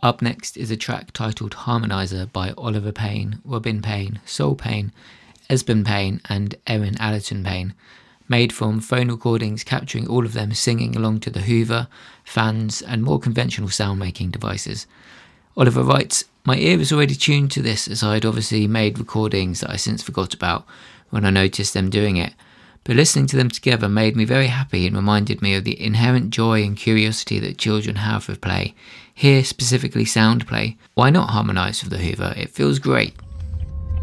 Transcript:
Up next is a track titled Harmonizer by Oliver Payne, Robin Payne, Soul Payne, Esben Payne and Erin Allerton Payne, made from phone recordings capturing all of them singing along to the Hoover, fans and more conventional sound-making devices. Oliver writes, "My ear was already tuned to this as I had obviously made recordings that I since forgot about when I noticed them doing it, but listening to them together made me very happy and reminded me of the inherent joy and curiosity that children have with play, here specifically sound play. Why not harmonise with the Hoover? It feels great."